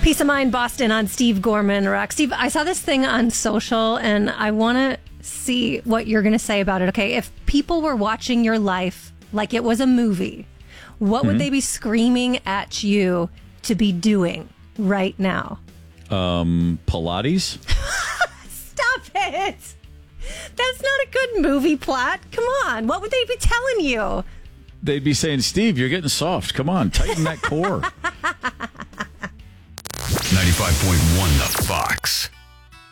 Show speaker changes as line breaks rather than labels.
Peace of Mind Boston on Steve Gorman Rock. Steve, I saw this thing on social, and I want to see what you're going to say about it. Okay, if people were watching your life like it was a movie, what would they be screaming at you to be doing right now?
Pilates?
Stop it! That's not a good movie plot. Come on, what would they be telling you?
They'd be saying, Steve, you're getting soft. Come on, tighten that core.
95.1 The Fox.